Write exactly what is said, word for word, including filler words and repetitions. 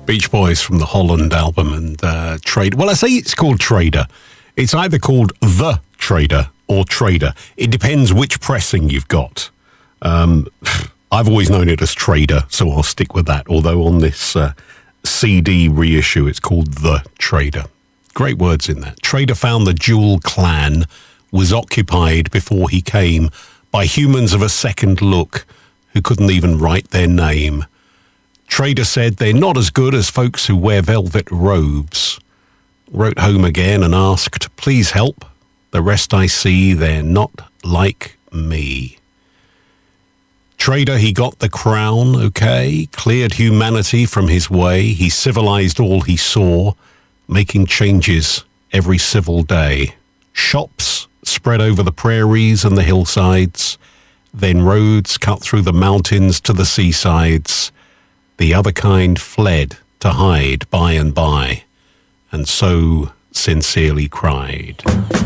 Beach Boys from the Holland album and uh, Trader. Well, I say it's called Trader. It's either called The Trader or Trader. It depends which pressing you've got. Um, I've always known it as Trader, so I'll stick with that. Although on this uh, C D reissue, it's called The Trader. Great words in that. Trader found the Jewel clan was occupied before he came by humans of a second look who couldn't even write their name. Trader said they're not as good as folks who wear velvet robes. Wrote home again and asked, please help. The rest I see, they're not like me. Trader, he got the crown, okay, cleared humanity from his way. He civilized all he saw, making changes every civil day. Shops spread over the prairies and the hillsides, then roads cut through the mountains to the seasides. The other kind fled to hide by and by, and so sincerely cried.